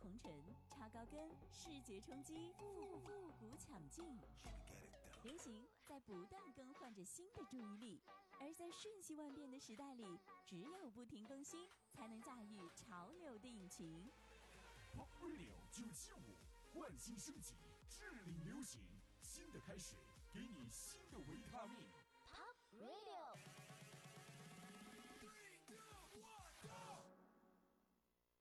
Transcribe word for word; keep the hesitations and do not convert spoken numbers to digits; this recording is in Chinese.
红尘，插高跟，视觉冲击，复复古抢镜。流行在不断更换着新的注意力，而在瞬息万变的时代里，只有不停更新，才能驾驭潮流的引擎。 Pop Radio 九七五，焕新升级，致力流行，新的开始，给你新